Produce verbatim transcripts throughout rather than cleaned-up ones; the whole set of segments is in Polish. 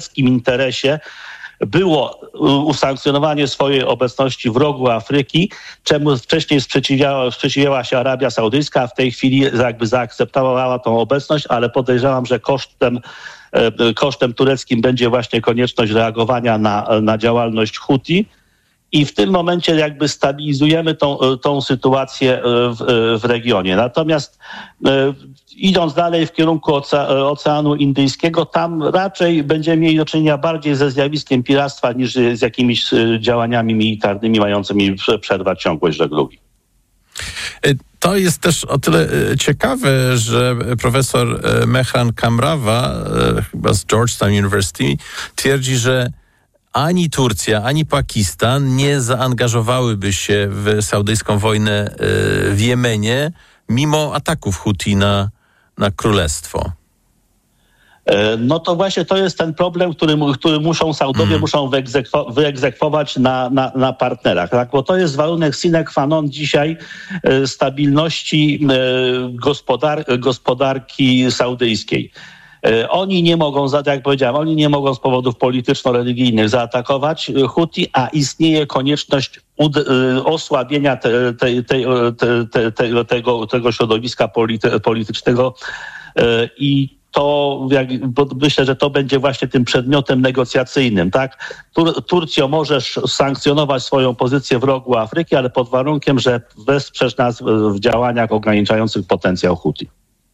interesie było usankcjonowanie swojej obecności w rogu Afryki, czemu wcześniej sprzeciwiała, sprzeciwiała się Arabia Saudyjska, a w tej chwili jakby zaakceptowała tą obecność, ale podejrzewam, że kosztem, kosztem tureckim będzie właśnie konieczność reagowania na, na działalność Huti. I w tym momencie jakby stabilizujemy tą, tą sytuację w, w regionie. Natomiast e, idąc dalej w kierunku oce, Oceanu Indyjskiego, tam raczej będziemy mieli do czynienia bardziej ze zjawiskiem piractwa niż z jakimiś działaniami militarnymi mającymi przerwać ciągłość żeglugi. To jest też o tyle ciekawe, że profesor Mehran Kamrawa, chyba z Georgetown University, twierdzi, że ani Turcja, ani Pakistan nie zaangażowałyby się w saudyjską wojnę w Jemenie, mimo ataków Huti na, na królestwo. No to właśnie to jest ten problem, który, który muszą Saudowie mm. muszą wyegzekwo, wyegzekwować na, na, na partnerach. Tak? Bo to jest warunek sine qua non dzisiaj stabilności gospodar, gospodarki saudyjskiej. Oni nie mogą, tak jak powiedziałem, oni nie mogą z powodów polityczno-religijnych zaatakować Huti, a istnieje konieczność ud- osłabienia te, te, te, te, te, tego, tego środowiska polity- politycznego i to jak, myślę, że to będzie właśnie tym przedmiotem negocjacyjnym. Tak? Tur- Turcjo, możesz sankcjonować swoją pozycję w rogu Afryki, ale pod warunkiem, że wesprzesz nas w działaniach ograniczających potencjał Huti.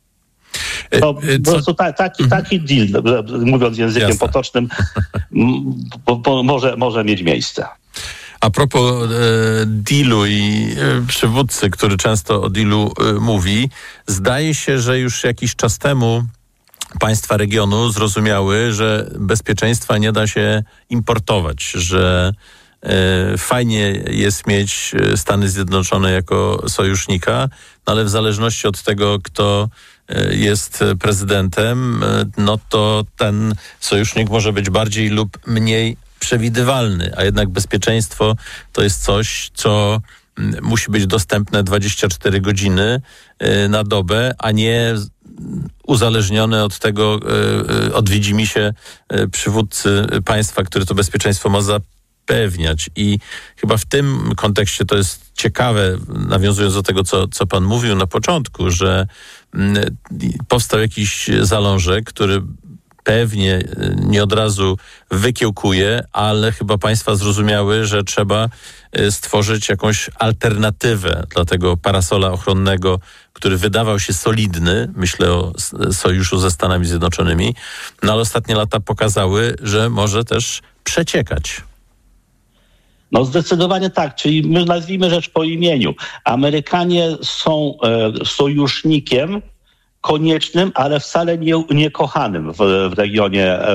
To po prostu ta, taki, taki deal, mówiąc językiem Jasne. potocznym, bo, bo może, może mieć miejsce. A propos e, dealu i e, przywódcy, który często o dealu e, mówi, zdaje się, że już jakiś czas temu państwa regionu zrozumiały, że bezpieczeństwa nie da się importować, że e, fajnie jest mieć Stany Zjednoczone jako sojusznika, no ale w zależności od tego, kto jest prezydentem, no to ten sojusznik może być bardziej lub mniej przewidywalny, a jednak bezpieczeństwo to jest coś, co musi być dostępne dwadzieścia cztery godziny na dobę, a nie uzależnione od tego, od widzimisię przywódcy państwa, który to bezpieczeństwo ma zapewniać. I chyba w tym kontekście to jest ciekawe, nawiązując do tego, co, co pan mówił na początku, że powstał jakiś zalążek, który pewnie nie od razu wykiełkuje, ale chyba państwa zrozumiały, że trzeba stworzyć jakąś alternatywę dla tego parasola ochronnego, który wydawał się solidny, myślę o sojuszu ze Stanami Zjednoczonymi, no ale ostatnie lata pokazały, że może też przeciekać. No zdecydowanie tak, czyli my nazwijmy rzecz po imieniu. Amerykanie są e, sojusznikiem koniecznym, ale wcale nie, nie kochanym w, w regionie e,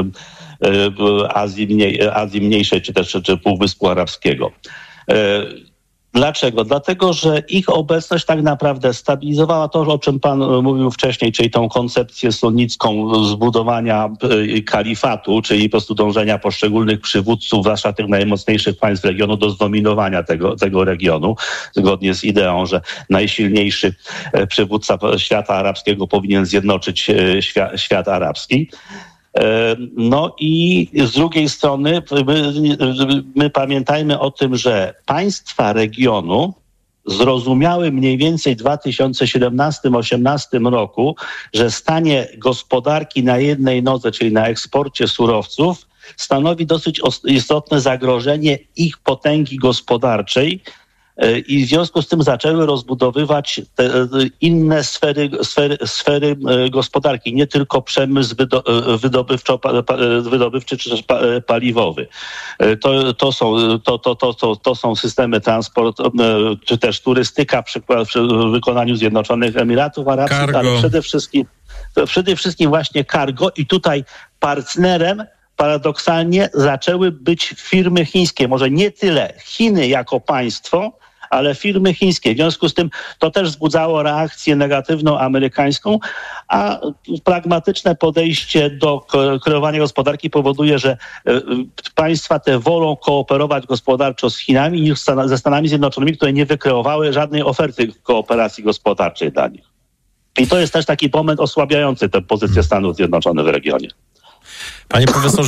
e, Azji, mniej, Azji Mniejszej czy też czy Półwyspu Arabskiego. E, Dlaczego? Dlatego, że ich obecność tak naprawdę stabilizowała to, o czym pan mówił wcześniej, czyli tą koncepcję sunnicką zbudowania kalifatu, czyli po prostu dążenia poszczególnych przywódców, zwłaszcza tych najmocniejszych państw regionu, do zdominowania tego, tego regionu, zgodnie z ideą, że najsilniejszy przywódca świata arabskiego powinien zjednoczyć świat, świat arabski. No i z drugiej strony my, my pamiętajmy o tym, że państwa regionu zrozumiały mniej więcej w dwa tysiące siedemnastym osiemnastym roku, że stanie gospodarki na jednej nodze, czyli na eksporcie surowców, stanowi dosyć istotne zagrożenie ich potęgi gospodarczej. I w związku z tym zaczęły rozbudowywać te inne sfery, sfery, sfery gospodarki, nie tylko przemysł wydobywczo, wydobywczy czy też paliwowy. To, to, są, to, to, to, to, to są systemy transportu, czy też turystyka przykład w wykonaniu Zjednoczonych Emiratów Arabskich, cargo. Ale przede wszystkim, przede wszystkim właśnie cargo i tutaj partnerem paradoksalnie zaczęły być firmy chińskie. Może nie tyle Chiny jako państwo, ale firmy chińskie. W związku z tym to też wzbudzało reakcję negatywną amerykańską, a pragmatyczne podejście do kreowania gospodarki powoduje, że państwa te wolą kooperować gospodarczo z Chinami niż ze Stanami Zjednoczonymi, które nie wykreowały żadnej oferty kooperacji gospodarczej dla nich. I to jest też taki moment osłabiający tę pozycję Stanów Zjednoczonych w regionie. Panie profesorze,